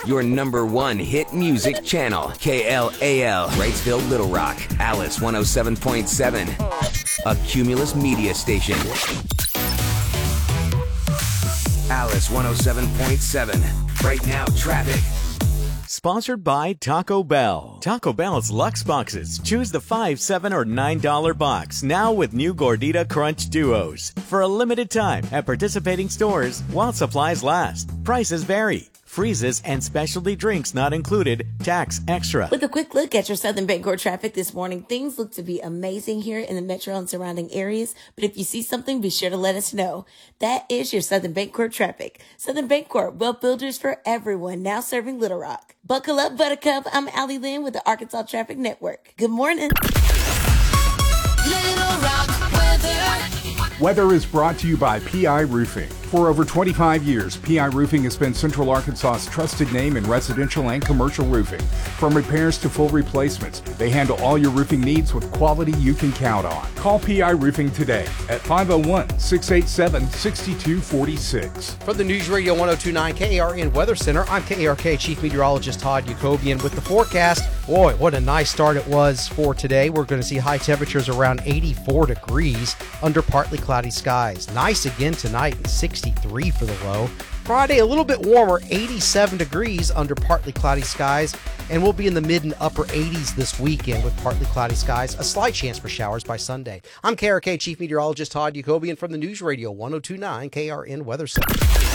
your #1 hit music channel. KLAL, Wrightsville, Little Rock. Alice 107.7, a Cumulus media station. Alice 107.7. Right now, traffic. Sponsored by Taco Bell. Taco Bell's Luxe Boxes. Choose the $5, $7, or $9 box. Now with new Gordita Crunch Duos. For a limited time at participating stores while supplies last. Prices vary. Freezes and specialty drinks not included. Tax extra. With a quick look at your Southern Bancorp traffic this morning, things look to be amazing here in the metro and surrounding areas. But if you see something, be sure to let us know. That is your Southern Bancorp traffic. Southern Bancorp, wealth builders for everyone, now serving Little Rock. Buckle up, Buttercup. I'm Allie Lynn with the Arkansas Traffic Network. Good morning. Little Rock weather. Weather is brought to you by PI Roofing. For over 25 years, PI Roofing has been Central Arkansas's trusted name in residential and commercial roofing. From repairs to full replacements, they handle all your roofing needs with quality you can count on. Call PI Roofing today at 501-687-6246. For the News Radio 102.9 KARN Weather Center, I'm KARK Chief Meteorologist Todd Yacobian with the forecast. Boy, what a nice start it was for today. We're going to see high temperatures around 84 degrees under partly cloudy skies. Nice again tonight and 63 for the low. Friday, a little bit warmer, 87 degrees under partly cloudy skies, and we'll be in the mid and upper 80s this weekend with partly cloudy skies, a slight chance for showers by Sunday. I'm KARK Chief Meteorologist Todd Yacobian from the News Radio 102.9 KRN Weather Center.